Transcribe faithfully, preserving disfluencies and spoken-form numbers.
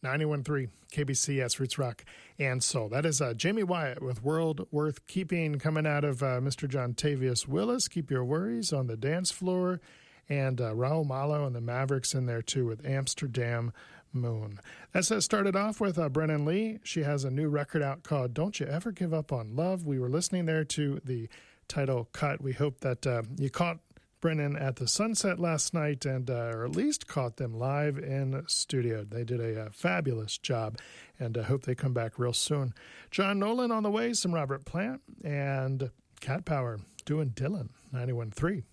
ninety-one point three K B C S Roots Rock and Soul. That is uh, Jamie Wyatt with World Worth Keeping, coming out of uh, Mister John Tavius Willis, Keep Your Worries on the Dance Floor, and uh, Raul Malo and the Mavericks in there too with Amsterdam Moon. That's uh, started off with uh, Brennan Lee. She has a new record out called Don't You Ever Give Up on Love. We were listening there to the title cut. We hope that uh, you caught Brennan at the Sunset last night, and uh, or at least caught them live in studio. They did a, uh fabulous job, and I uh, hope they come back real soon. John Nolan on the way, some Robert Plant, and Cat Power doing Dylan, ninety-one point three